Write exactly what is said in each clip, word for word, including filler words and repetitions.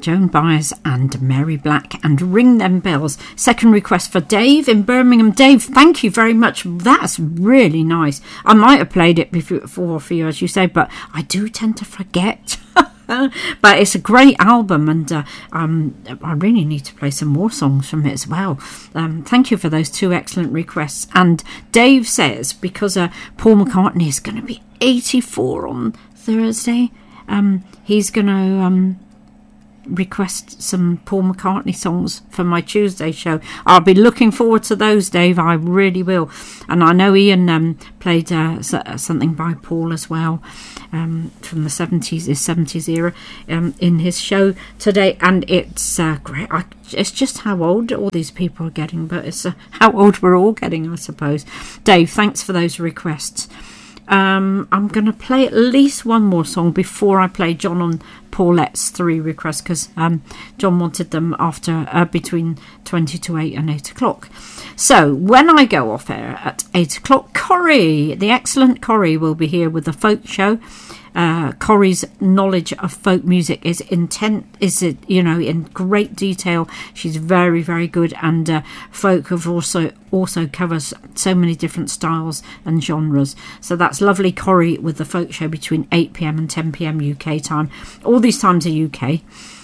Joan Baez and Mary Black and Ring Them Bells. Second request for Dave in Birmingham. Dave, thank you very much. That's really nice. I might have played it before for you, as you say, but I do tend to forget. But it's a great album, and uh, um, I really need to play some more songs from it as well. Um, thank you for those two excellent requests. And Dave says, because uh, Paul McCartney is going to be eighty-four on Thursday, um, he's going to um, request some Paul McCartney songs for my Tuesday show. I'll be looking forward to those, Dave. I really will. And I know Ian um, played uh, something by Paul as well. Um, from the seventies, his seventies era, um, in his show today, and it's uh, great. I, it's just how old all these people are getting, but it's uh, how old we're all getting, I suppose. Dave, thanks for those requests. Um, I'm going to play at least one more song before I play John and Paulette's three requests, because um, John wanted them after uh, between twenty to eight and eight o'clock. So when I go off air at eight o'clock, Corrie, the excellent Corrie, will be here with the folk show. Uh, Corrie's knowledge of folk music is intent, is it, you know, in great detail. She's very, very good, and uh, folk have also also covers so many different styles and genres. So that's lovely, Corrie, with the folk show between eight p.m. and ten p.m. U K time. All these times are U K.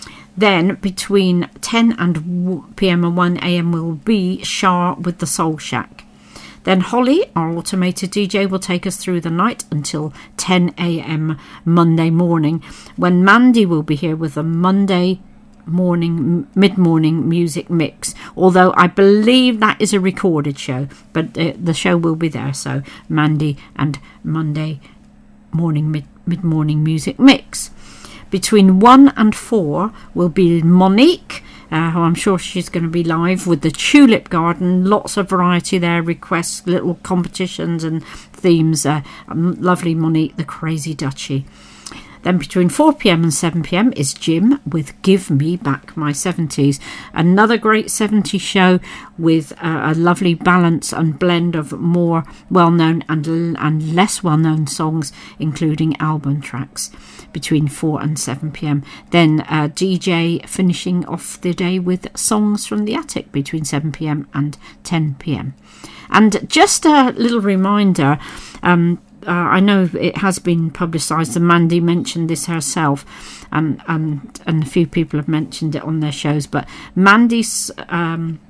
Then between ten p.m. and one a.m. will be Shah with the Soul Shack. Then Holly, our automated D J, will take us through the night until ten a.m. Monday morning, when Mandy will be here with a Monday morning, mid-morning music mix. Although I believe that is a recorded show, but uh, the show will be there. So Mandy and Monday morning, mid, mid-morning music mix. Between one and four will be Monique, Uh, who I'm sure she's going to be live with the Tulip Garden. Lots of variety there, requests, little competitions and themes. Uh, lovely Monique, the Crazy Duchy. Then between four p.m. and seven p.m. is Jim with Give Me Back My seventies. Another great seventies show with uh, a lovely balance and blend of more well-known and, and less well-known songs, including album tracks, between four and seven p.m. Then uh, D J finishing off the day with Songs from the Attic between seven p.m. and ten p.m. And just a little reminder, um, Uh, I know it has been publicised, and Mandy mentioned this herself, and, and and a few people have mentioned it on their shows, but Mandy's um,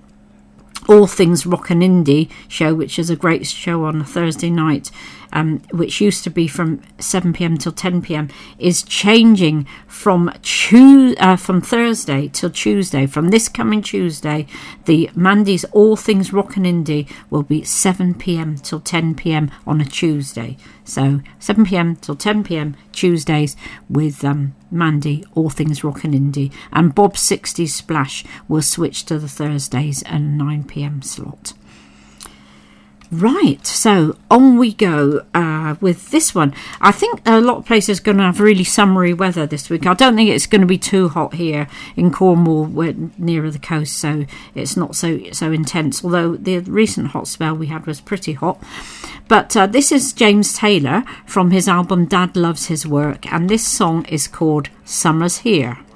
All Things Rock and Indie show, which is a great show on a Thursday night, um, which used to be from seven p.m. till ten p.m, is changing from Tues- uh, from Thursday till Tuesday. From this coming Tuesday, the Mandy's All Things Rock and Indie will be seven p.m. till ten p.m. on a Tuesday. So seven p.m. till ten p.m. Tuesdays with um, Mandy, All Things Rock and Indie, and Bob's sixties Splash will switch to the Thursdays and nine p.m. slot. Right, so on we go uh, with this one. I think a lot of places are going to have really summery weather this week. I don't think it's going to be too hot here in Cornwall. We're nearer the coast, so it's not so so intense, although the recent hot spell we had was pretty hot. But uh, this is James Taylor from his album Dad Loves His Work, and this song is called Summer's Here.